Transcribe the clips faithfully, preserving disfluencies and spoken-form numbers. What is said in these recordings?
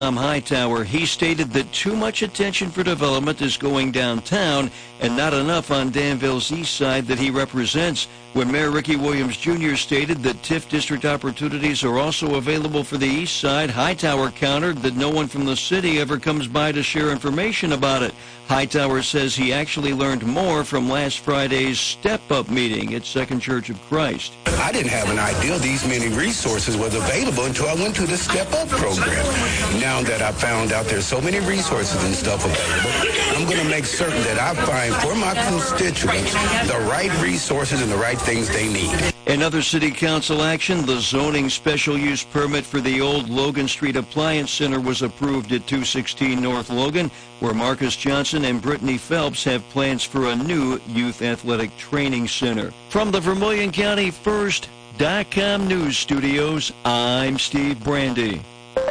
Tom Hightower. He stated that too much attention for development is going downtown and not enough on Danville's east side that he represents. When Mayor Ricky Williams Junior stated that TIF district opportunities are also available for the east side, Hightower countered that no one from the city ever comes by to share information about it. Hightower says he actually learned more from last Friday's step-up meeting at Second Church of Christ. I didn't have an idea these many resources was available until I went to the Step Up program. Now that I found out there's so many resources and stuff available, I'm going to make certain that I find for my constituents the right resources and the right things they need. Another city council action, the zoning special use permit for the old Logan Street Appliance Center was approved at two sixteen North Logan, where Marcus Johnson and Brittany Phelps have plans for a new youth athletic training center. From the Vermilion County First dot com News Studios, I'm Steve Brandy.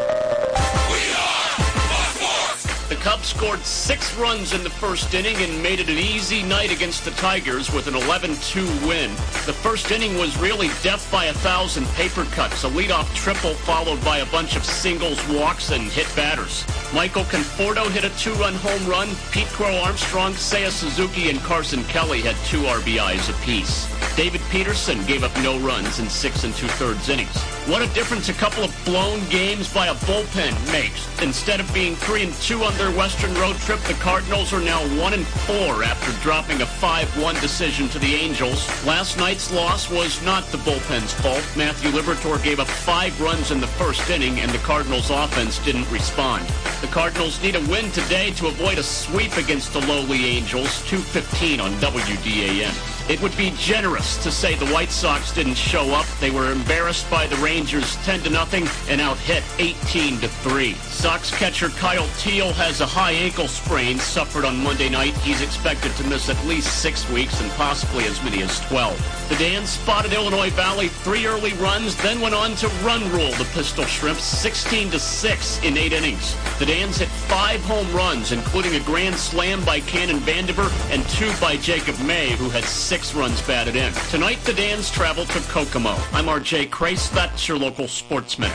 The Cubs scored six runs in the first inning and made it an easy night against the Tigers with an eleven two win. The first inning was really death by a thousand paper cuts, a leadoff triple followed by a bunch of singles, walks, and hit batters. Michael Conforto hit a two-run home run. Pete Crow Armstrong, Seiya Suzuki, and Carson Kelly had two R B Is apiece. David Peterson gave up no runs in six and two-thirds innings. What a difference a couple of blown games by a bullpen makes. Instead of being three and two on their Western road trip, the Cardinals are now one and four after dropping a five one decision to the Angels. Last night's loss was not the bullpen's fault. Matthew Liberatore gave up five runs in the first inning, and the Cardinals' offense didn't respond. The Cardinals need a win today to avoid a sweep against the lowly Angels, two fifteen on W D A M. It would be generous to say the White Sox didn't show up. They were embarrassed by the Rangers ten to nothing and out-hit eighteen to three. Sox catcher Kyle Teal has a high ankle sprain suffered on Monday night. He's expected to miss at least six weeks and possibly as many as twelve. The Dans spotted Illinois Valley three early runs, then went on to run rule the Pistol Shrimps sixteen to six in eight innings. The Dans hit five home runs, including a grand slam by Cannon Vandiver and two by Jacob May, who had six runs batted in. Tonight, the Dans travel to Kokomo. I'm R J Crace. That's your local Sports Minute.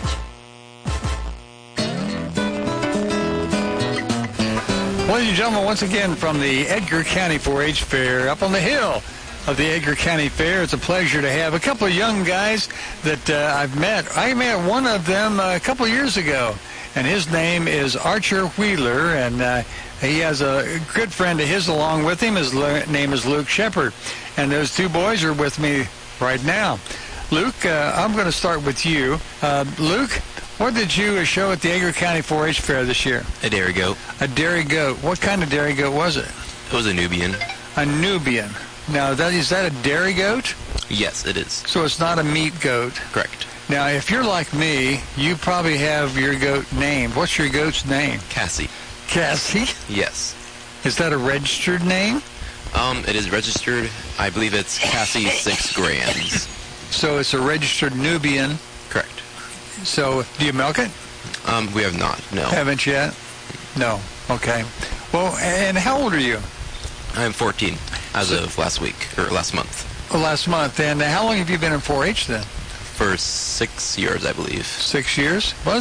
Ladies and gentlemen, once again from the Edgar County four H Fair up on the hill of the Edgar County Fair. It's a pleasure to have a couple of young guys that uh, I've met. I met one of them uh, a couple of years ago, and his name is Archer Wheeler, and uh, he has a good friend of his along with him. His name is Luke Shepard, and those two boys are with me right now. Luke, uh, I'm going to start with you. Uh, Luke, what did you show at the Edgar County four H Fair this year? A dairy goat. A dairy goat. What kind of dairy goat was it? It was a Nubian. A Nubian. Now, that, is that a dairy goat? Yes, it is. So it's not a meat goat? Correct. Now, if you're like me, you probably have your goat named. What's your goat's name? Cassie. Cassie? Yes. Is that a registered name? Um, it is registered. I believe it's Cassie Six Grands. So it's a registered Nubian. Correct. So do you milk it? Um, we have not, no. Haven't yet? No. Okay. Well, and how old are you? I'm fourteen as so, of last week, or last month. Last month. And how long have you been in four H then? For six years, I believe. Six years? Well,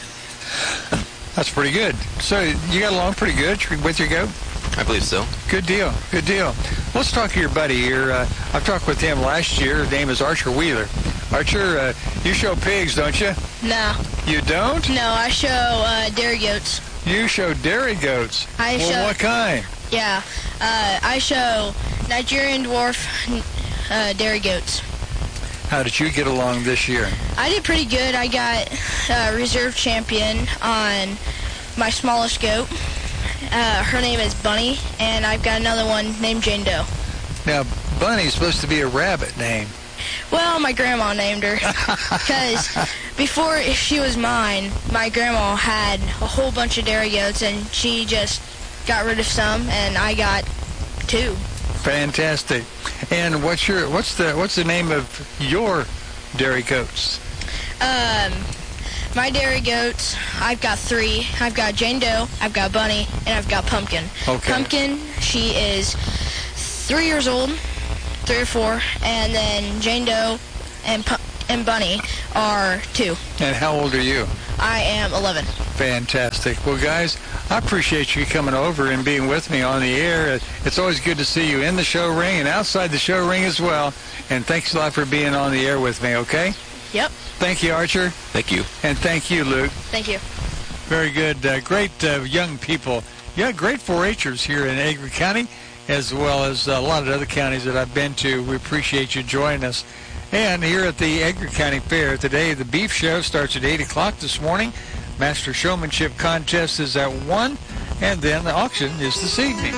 that's pretty good. So you got along pretty good with your goat? I believe so. Good deal. Good deal. Let's talk to your buddy here. Uh, I've talked with him last year. His name is Archer Wheeler. Archer, uh, you show pigs, don't you? No. You don't? No, I show uh, dairy goats. You show dairy goats? I well, show, what kind? Yeah. Uh, I show Nigerian dwarf uh, dairy goats. How did you get along this year? I did pretty good. I got uh, reserve champion on my smallest goat. Uh, her name is Bunny, and I've got another one named Jane Doe. Now, Bunny's supposed to be a rabbit name. Well, my grandma named her, because before she was mine, my grandma had a whole bunch of dairy goats, and she just got rid of some, and I got two. Fantastic. And what's your what's the what's the name of your dairy goats? Um, my dairy goats, I've got three. I've got Jane Doe, I've got Bunny, and I've got Pumpkin. Okay. Pumpkin, she is three years old, three or four, and then Jane Doe and Pu- and Bunny are two. And how old are you? I am eleven. Fantastic. Well, guys, I appreciate you coming over and being with me on the air. It's always good to see you in the show ring and outside the show ring as well. And thanks a lot for being on the air with me, okay? Yep. Thank you, Archer. Thank you. And thank you, Luke. Thank you. Very good. Uh, great uh, young people. Yeah, great four H'ers here in Edgar County, as well as a lot of other counties that I've been to. We appreciate you joining us. And here at the Edgar County Fair today, the beef show starts at eight o'clock this morning. Master Showmanship Contest is at one, and then the auction is this evening.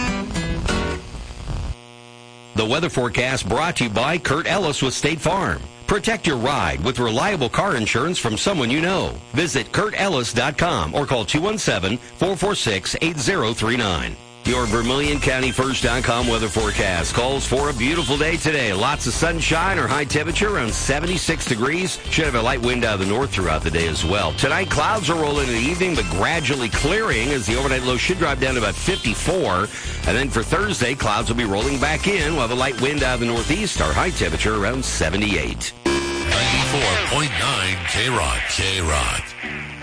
The weather forecast brought to you by Kurt Ellis with State Farm. Protect your ride with reliable car insurance from someone you know. Visit Kurt Ellis dot com or call two one seven, four four six, eight zero three nine. Your Vermilion County First dot com weather forecast calls for a beautiful day today. Lots of sunshine, or high temperature around seventy-six degrees. Should have a light wind out of the north throughout the day as well. Tonight, clouds will roll into the evening, but gradually clearing as the overnight low should drop down to about fifty-four. And then for Thursday, clouds will be rolling back in. We'll have a light wind out of the northeast. Our high temperature around seventy-eight. ninety-four point nine K-Rock. K-Rock.